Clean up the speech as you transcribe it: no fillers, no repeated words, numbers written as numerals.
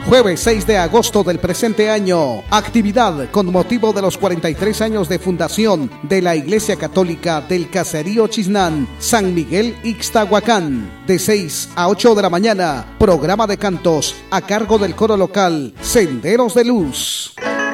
Jueves 6 de agosto del presente año. Actividad con motivo de los 43 años de fundación de la Iglesia Católica del Caserío Chiznán, San Miguel Ixtahuacán. De 6 a 8 de la mañana. Programa de cantos a cargo del coro local Senderos de Luz.